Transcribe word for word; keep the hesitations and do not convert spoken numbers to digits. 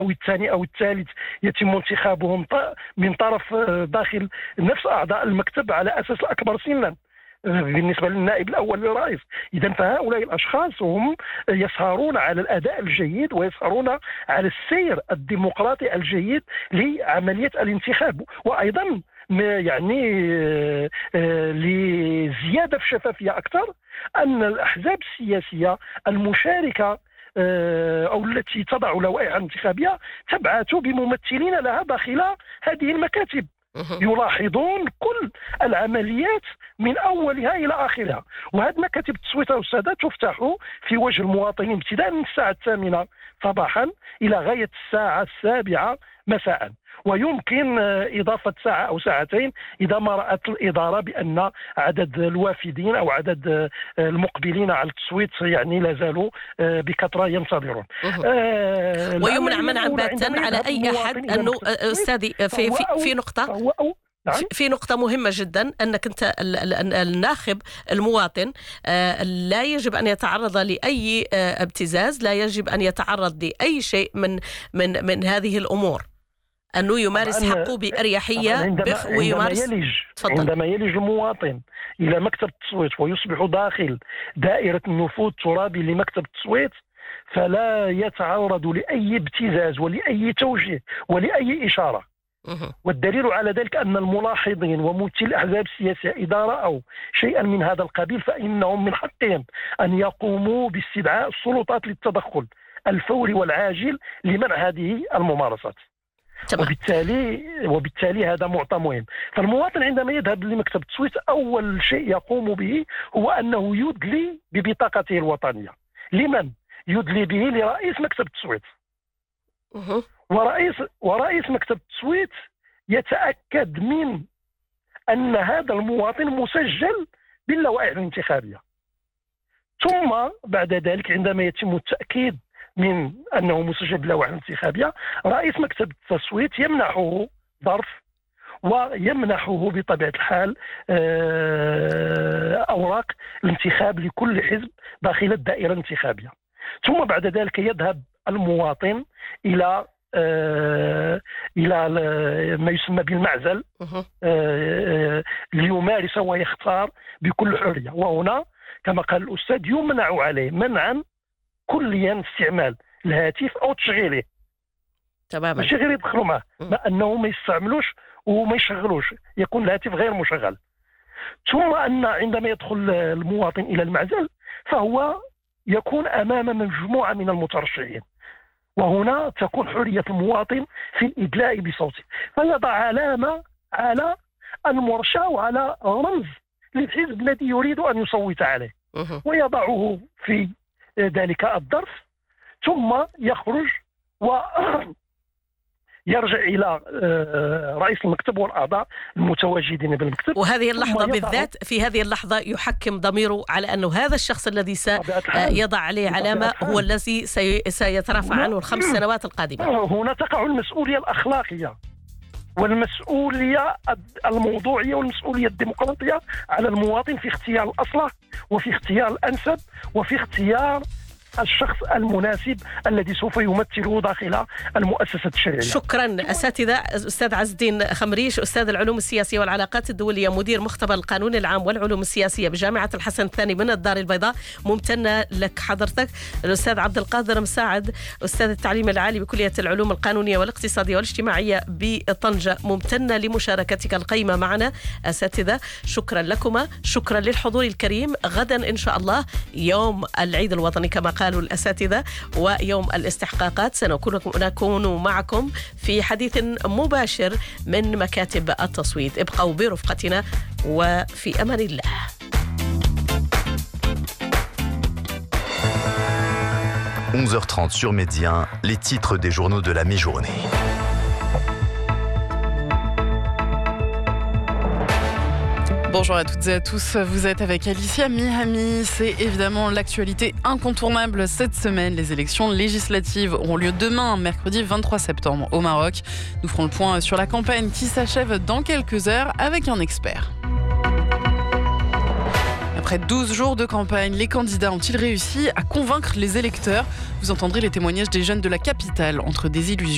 أو الثاني أو الثالث يتم انتخابهم من طرف داخل نفس أعضاء المكتب على أساس الأكبر سنا بالنسبة للنائب الأول للرئيس. إذا فهؤلاء الأشخاص هم يسهرون على الأداء الجيد ويسهرون على السير الديمقراطي الجيد لعملية الانتخاب، وأيضا يعني لزيادة في الشفافية أكثر أن الأحزاب السياسية المشاركة أو التي تضع لوائح انتخابية تبعث بممثلين لها داخل هذه المكاتب يلاحظون كل العمليات من أولها إلى آخرها. وهذه مكاتب التصويت والسادة تفتح في وجه المواطنين ابتداء من الساعة الثامنة صباحا إلى غاية الساعة السابعة مساء، ويمكن إضافة ساعة أو ساعتين إذا ما رأت الإدارة بأن عدد الوافدين أو عدد المقبلين على التصويت يعني لا زالوا بكثرة ينتظرون. آه ويمنع منعا باتا على أي أحد أنه أستاذي في, في, في نقطة في نقطة مهمة جدا أنك أنت الناخب المواطن لا يجب أن يتعرض لأي ابتزاز، لا يجب أن يتعرض لأي شيء من من من هذه الأمور، أنه يمارس حقه بأريحية عندما, ويمارس عندما يلج عندما يلج المواطن إلى مكتب التصويت ويصبح داخل دائرة النفوذ الترابي لمكتب التصويت فلا يتعرض لأي ابتزاز ولأي توجيه ولأي إشارة. والدليل على ذلك أن الملاحظين وممثلي الأحزاب السياسية إذا رأوا شيئا من هذا القبيل فإنهم من حقهم أن يقوموا باستدعاء السلطات للتدخل الفوري والعاجل لمنع هذه الممارسات. تمام. وبالتالي وبالتالي هذا معطى مهم. فالمواطن عندما يذهب لمكتب التصويت أول شيء يقوم به هو أنه يدلي ببطاقته الوطنية. لمن؟ يدلي به لرئيس مكتب التصويت. أه. ورئيس ورئيس مكتب التصويت يتأكد من أن هذا المواطن مسجل باللوائح الانتخابية. ثم بعد ذلك عندما يتم التأكيد من أنه مسجل باللوائح الانتخابية رئيس مكتب التصويت يمنحه ظرف ويمنحه بطبيعة الحال أوراق الانتخاب لكل حزب داخل الدائرة الانتخابية. ثم بعد ذلك يذهب المواطن إلى آه إلى ما يسمى بالمعزل آه ليمارس ويختار بكل حرية. وهنا كما قال الأستاذ يمنع عليه منعا كليا استعمال الهاتف أو تشغيله. تماما. ماشي غير يدخلوا معه، ما أنه ما يستعملوش وما يشغلوش، يكون الهاتف غير مشغل. ثم أن عندما يدخل المواطن إلى المعزل فهو يكون أمام مجموعة من المترشحين، وهنا تكون حرية المواطن في الإدلاء بصوته، فيضع علامة على المرشح وعلى رمز للحزب الذي يريد أن يصوت عليه ويضعه في ذلك الظرف، ثم يخرج ويرجع إلى رئيس المكتب والأعضاء المتواجدين بالمكتب. وهذه اللحظة بالذات في هذه اللحظة يحكم ضميره على أنه هذا الشخص الذي سيضع عليه علامة هو الذي سيترافع عنه الخمس سنوات القادمة. هنا تقع المسؤولية الأخلاقية والمسؤولية الموضوعية والمسؤولية الديمقراطية على المواطن في اختيار الأصلح وفي اختيار الأنسب وفي اختيار الشخص المناسب الذي سوف يمثله داخل المؤسسة التشريعية. شكرا أساتذة. أستاذ عز الدين خمريش، أستاذ العلوم السياسية والعلاقات الدولية، مدير مختبر القانون العام والعلوم السياسية بجامعة الحسن الثاني من الدار البيضاء، ممتنة لك حضرتك. الأستاذ عبد القادر مساعد، أستاذ التعليم العالي بكلية العلوم القانونية والاقتصادية والاجتماعية بطنجة، ممتنة لمشاركتك القيمة معنا. أساتذة شكرا لكما، شكرا للحضور الكريم. غدا إن شاء الله يوم العيد الوطني كما قالوا الأساتذة ويوم الاستحقاقات، سنكون معكم في حديث مباشر من مكاتب التصويت. ابقوا برفقتنا وفي أمان الله. onze heures trente sur Média, les titres des journaux de la mi-journée. Bonjour à toutes et à tous, vous êtes avec Alicia Mihami. C'est évidemment l'actualité incontournable cette semaine. Les élections législatives auront lieu demain, mercredi vingt-trois septembre, au Maroc. Nous ferons le point sur la campagne qui s'achève dans quelques heures avec un expert. Après douze jours de campagne, les candidats ont-ils réussi à convaincre les électeurs ? Vous entendrez les témoignages des jeunes de la capitale entre des illusions